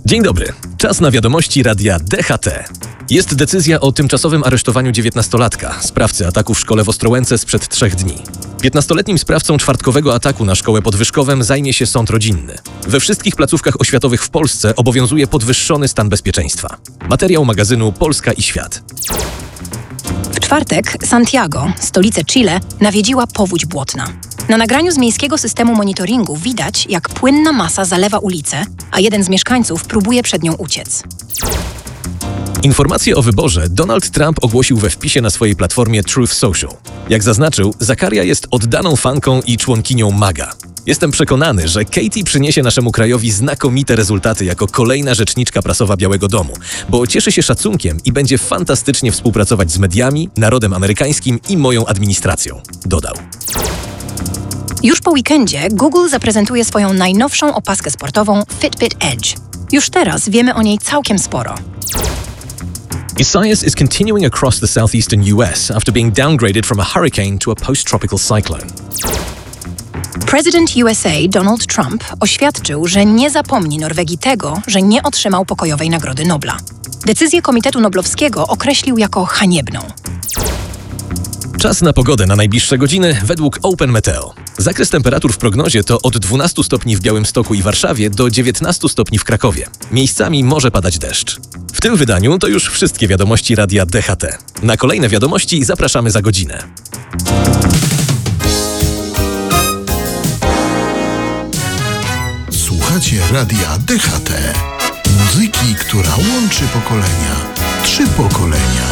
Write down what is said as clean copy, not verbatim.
Dzień dobry. Czas na wiadomości radia DHT. Jest decyzja o tymczasowym aresztowaniu 19-latka, sprawcy ataku w szkole w Ostrołęce sprzed 3 dni. 15-letnim sprawcą czwartkowego ataku na szkołę pod Wyszkowem zajmie się sąd rodzinny. We wszystkich placówkach oświatowych w Polsce obowiązuje podwyższony stan bezpieczeństwa. Materiał magazynu Polska i Świat. W czwartek Santiago, stolicę Chile, nawiedziła powódź błotna. Na nagraniu z miejskiego systemu monitoringu widać, jak płynna masa zalewa ulicę, a jeden z mieszkańców próbuje przed nią uciec. Informacje o wyborze Donald Trump ogłosił we wpisie na swojej platformie Truth Social. Jak zaznaczył, Zakaria jest oddaną fanką i członkinią MAGA. Jestem przekonany, że Katie przyniesie naszemu krajowi znakomite rezultaty jako kolejna rzeczniczka prasowa Białego Domu, bo cieszy się szacunkiem i będzie fantastycznie współpracować z mediami, narodem amerykańskim i moją administracją, dodał. Już po weekendzie Google zaprezentuje swoją najnowszą opaskę sportową Fitbit Edge. Już teraz wiemy o niej całkiem sporo. Isaias is continuing across the southeastern US after being downgraded from a hurricane to a post-tropical cyclone. Prezydent USA Donald Trump oświadczył, że nie zapomni Norwegii tego, że nie otrzymał pokojowej Nagrody Nobla. Decyzję Komitetu Noblowskiego określił jako haniebną. Czas na pogodę na najbliższe godziny według Open Meteo. Zakres temperatur w prognozie to od 12 stopni w Białymstoku i Warszawie do 19 stopni w Krakowie. Miejscami może padać deszcz. W tym wydaniu to już wszystkie wiadomości radia DHT. Na kolejne wiadomości zapraszamy za godzinę. Słuchacie radia DHT. Muzyki, która łączy pokolenia. 3 pokolenia.